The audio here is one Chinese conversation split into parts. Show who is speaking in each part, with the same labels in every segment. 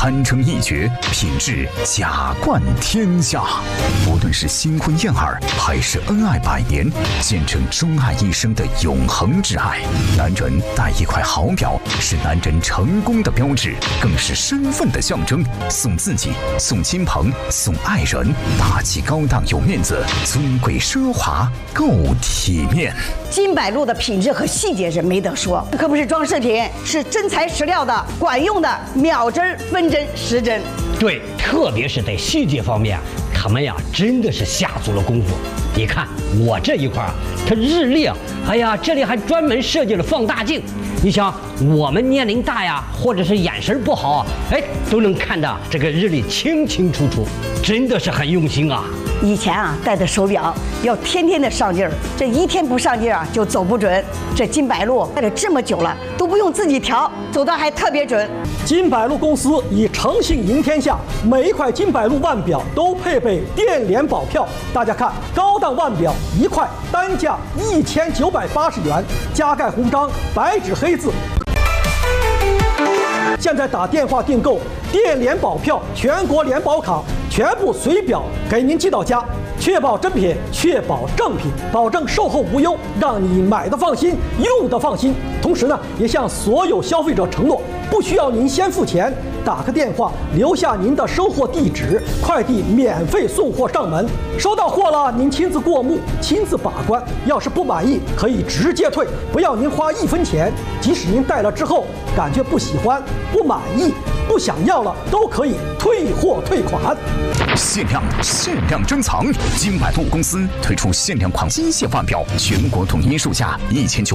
Speaker 1: 堪称一绝，品质假冠天下。无论是新婚燕尔，还是恩爱100年，见证钟爱一生的永恒挚爱。男人戴一块好表，是男人成功的标志，更是身份的象征。送自己，送亲朋，送爱人，大气高档有面子，尊贵奢华够体面。
Speaker 2: 金百露的品质和细节是没得说，可不是装饰品，是真材实料的，管用的秒针、分针、时针。
Speaker 3: 对，特别是在细节方面，他们呀真的是下足了功夫。你看我这一块，它日历啊，哎呀，这里还专门设计了放大镜。你想，我们年龄大呀，或者是眼神不好，哎，都能看到这个日历清清楚楚，真的是很用心啊。
Speaker 2: 以前啊，戴的手表要天天的上劲儿，这一天不上劲儿啊，就走不准。这金百露戴了这么久了，都不用自己调，走的还特别准。
Speaker 4: 金百露公司以诚信赢天下，每一块金百露腕表都配备电联保票。大家看，高档腕表一块单价1980元，加盖红章，白纸黑字。现在打电话订购电联保票、全国联保卡，全部随表给您寄到家，确保真品，确保正品，保证售后无忧，让你买的放心，用的放心。同时呢，也向所有消费者承诺，不需要您先付钱，打个电话留下您的收货地址，快递免费送货上门。收到货了，您亲自过目，亲自把关。要是不满意，可以直接退，不要您花1分钱。即使您戴了之后感觉不喜欢、不满意、不想要了，都可以退货退款。
Speaker 1: 限量珍藏，金百露公司推出限量款机械腕表，全国统一售价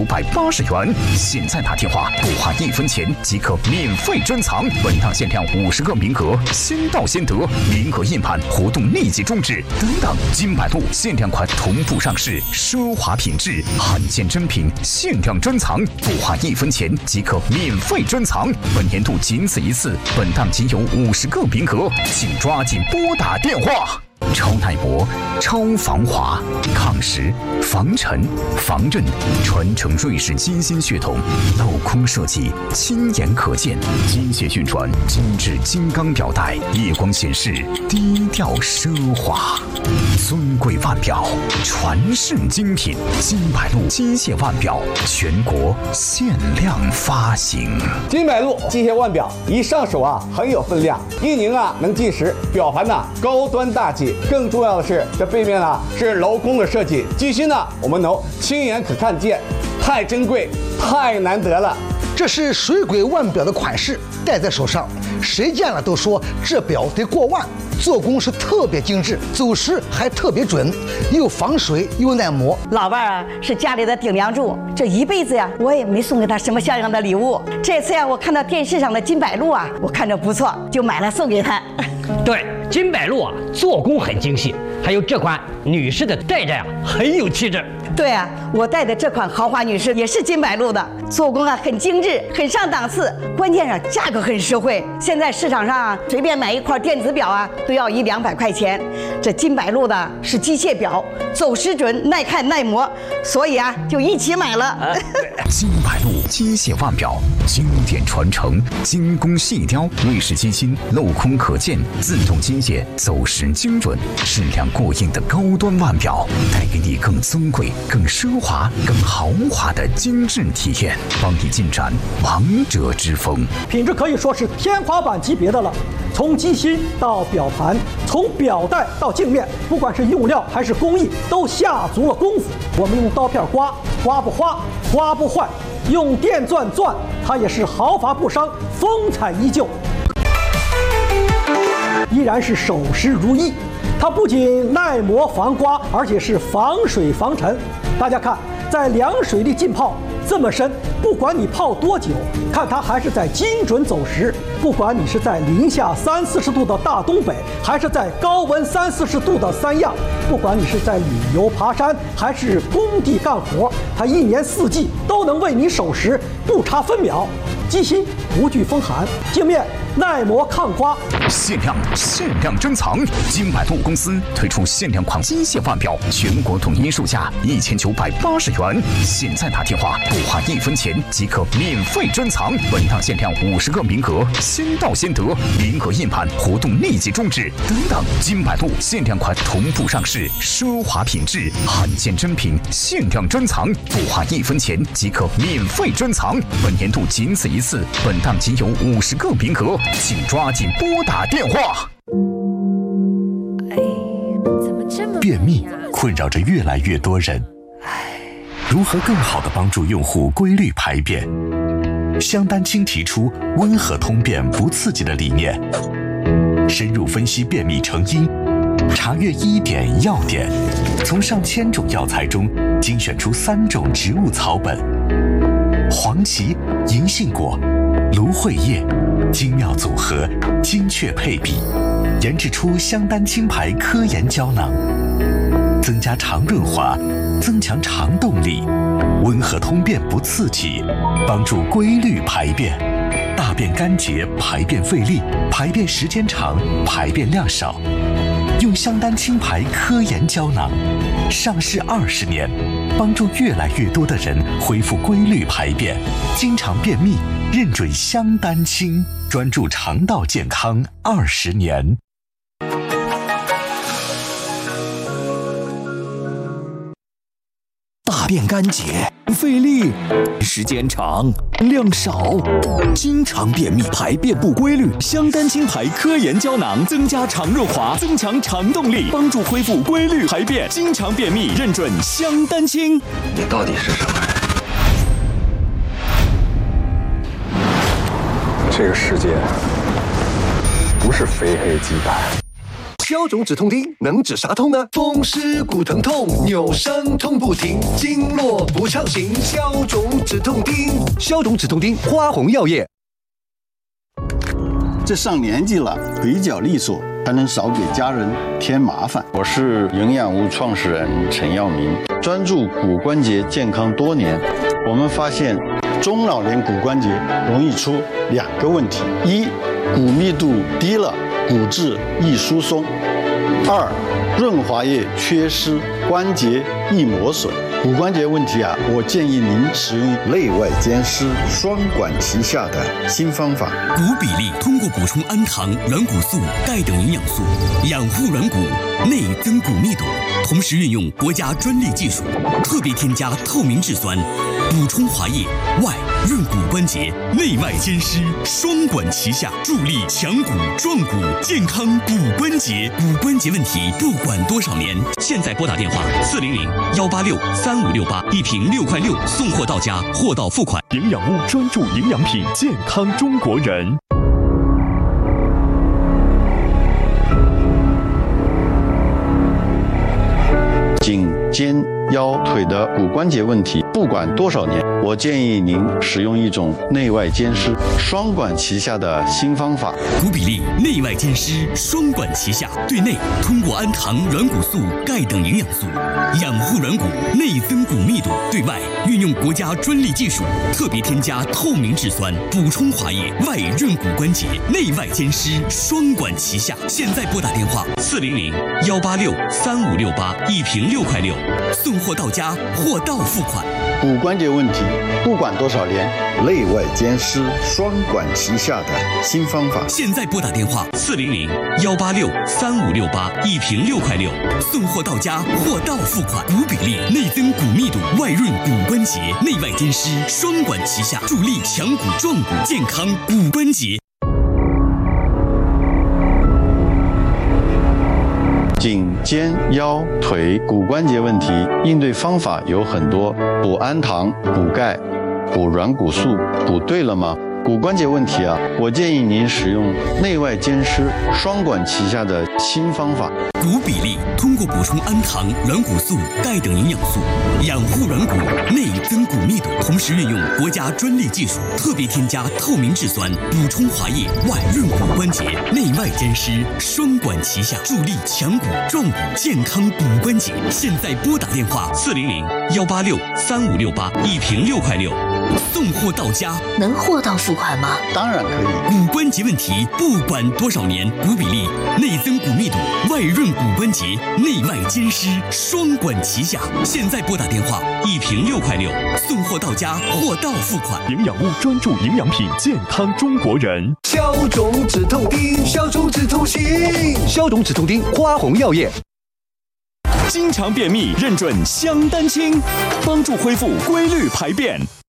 Speaker 1: 1980元。现在打电话不花1分钱即可免费珍藏，本档限量50个名额，先到先得，名额印盘活动立即终止。等等，金百露限量款同步上市，奢华品质，罕见珍品，限量珍藏，不花1分钱即可免费珍藏。本年度仅此一次，本档仅有50个名额，请抓紧拨打电话。超耐磨、超防滑、抗蚀、防尘、防震，传承瑞士机芯血统，镂空设计，亲眼可见，机械运转，精致金刚表带，夜光显示，低调奢华。尊贵腕表，传世精品，金百露机械腕表全国限量发行。
Speaker 5: 金百露机械腕表一上手啊，很有分量，一拧啊能计时，表盘呢高端大气。更重要的是，这背面啊是镂空的设计，机芯呢我们能亲眼可看见，太珍贵，太难得了。
Speaker 6: 这是水鬼腕表的款式，戴在手上，谁见了都说这表得过万。做工是特别精致，走时还特别准，又防水又耐磨。
Speaker 2: 老伴儿啊是家里的顶梁柱，这一辈子呀，我也没送给他什么像样的礼物。这次呀，我看到电视上的金百露啊，我看着不错，就买了送给他。
Speaker 3: 对，金百露啊，做工很精细，还有这款女士的戴着呀，很有气质。
Speaker 2: 对啊，我戴的这款豪华女士也是金百露的，做工啊很精致，很上档次，关键是价格很实惠。现在市场上啊，随便买一块电子表啊，都要100-200块钱。这金百露的是机械表，走时准，耐看耐磨，所以啊，就一起买了。
Speaker 1: 金百露机械腕表，经典传承，精工细雕，瑞士机芯镂空可见，自动机械，走时精准，质量过硬的高端腕表，带给你更尊贵、更奢华、更豪华的精致体验，帮你进展王者之风。
Speaker 4: 品质可以说是天花板级别的了。从机芯到表盘，从表带到镜面，不管是用料还是工艺，都下足了功夫。我们用刀片刮，刮不花，刮不坏；用电钻钻，它也是毫发不伤，风采依旧，依然是手持如意。它不仅耐磨防刮，而且是防水防尘。大家看，在凉水里浸泡这么深，不管你泡多久，看它还是在精准走时。不管你是在零下30-40度的大东北，还是在高温30-40度的三亚，不管你是在旅游爬山，还是工地干活，它1年4季都能为你守时，不差分秒。机芯不惧风寒，镜面耐磨抗刮，
Speaker 1: 限量珍藏！金百度公司推出限量款机械腕表，全国统一售价1980元。现在打电话不花1分钱即可免费珍藏，本档限量50个名额，先到先得，名额印盘活动立即终止。等等，金百度限量款同步上市，奢华品质，罕见珍品，限量珍藏，不花1分钱即可免费珍藏。本年度仅此一次，本档仅有50个名额，请抓紧拨打电话。
Speaker 7: 便秘困扰着越来越多人，如何更好地帮助用户规律排便？香丹青提出温和通便不刺激的理念，深入分析便秘成因，查阅医典药典，从上千种药材中精选出3种植物草本：黄芪、银杏果、芦荟叶，精妙组合，精确配比，研制出香丹青牌科研胶囊，增加肠润滑，增强肠动力，温和通便不刺激，帮助规律排便，大便干结，排便费力，排便时间长，排便量少。用香丹青牌科研胶囊，上市20年，帮助越来越多的人恢复规律排便，经常便秘，认准香丹青，专注肠道健康20年。
Speaker 8: 大便干结，费力，时间长，量少，经常便秘，排便不规律。香丹青牌科研胶囊增加肠润滑，增强肠动力，帮助恢复规律排便，经常便秘，认准香丹青。
Speaker 9: 你到底是什么人？这个世界不是非黑即白。
Speaker 10: 消肿止痛钉能止啥痛呢？风湿骨疼痛，扭伤痛不停，经络不畅行，消肿止痛钉。消肿止痛钉，花红药业。
Speaker 11: 这上年纪了，腿脚利索，才能少给家人添麻烦。我是营养屋创始人陈耀明，专注骨关节健康多年。我们发现，中老年骨关节容易出2个问题：一，骨密度低了，骨质易疏松；二，润滑液缺失，关节易磨损。骨关节问题我建议您使用内外兼施、双管齐下的新方法。
Speaker 12: 骨比例通过补充氨糖、软骨素、钙等营养素，养护软骨，内增骨密度，同时运用国家专利技术，特别添加透明质酸，补充滑液，外润骨关节，内外兼施，双管齐下，助力强骨壮骨，健康骨关节。骨关节问题不管多少年，现在拨打电话400-186-3568，一瓶6块6，送货到家，货到付款。
Speaker 13: 营养屋专注营养品，健康中国人。
Speaker 11: 颈、肩、腰、腿的骨关节问题，不管多少年，我建议您使用一种内外兼施、双管齐下的新方法。
Speaker 12: 骨比例内外兼施，双管齐下，对内通过氨糖、软骨素、钙等营养素养护软骨，内增骨密度；对外运用国家专利技术，特别添加透明质酸，补充滑液，外润骨关节，内外兼施，双管齐下。现在拨打电话400-186-3568，一瓶6块6，送货到家，货到付款。
Speaker 11: 骨关节问题不管多少年，内外兼施，双管齐下的新方法。
Speaker 12: 现在拨打电话400-186-3568，一瓶6块6，送货到家，货到付款。骨比例内增骨密度，外润骨关节，内外兼施，双管齐下，助力强骨壮骨，健康骨关节。
Speaker 11: 颈、肩、腰、腿骨关节问题应对方法有很多，补氨糖、补钙、补软骨素，补对了吗？骨关节问题我建议您使用内外兼施、双管齐下的新方法。
Speaker 12: 骨比例通过补充氨糖、软骨素、钙等营养素，养护软骨，内增骨密度，同时运用国家专利技术，特别添加透明质酸，补充滑液，外润骨关节，内外兼施，双管齐下，助力强骨壮骨，健康骨关节。现在拨打电话400-186-3568，一瓶6块6， 送货到家，
Speaker 14: 能货到付款吗？
Speaker 11: 当然可以。
Speaker 12: 骨关节问题不管多少年，骨比例、内增骨密度、外润骨关节、内外兼施，双管齐下。现在拨打电话，1瓶6块6，送货到家，货到付款。
Speaker 13: 营养屋专注营养品，健康中国人。
Speaker 10: 消肿止痛丁，消肿止痛行，消肿止痛丁，花红药业。
Speaker 8: 经常便秘，认准香丹清，帮助恢复规律排便。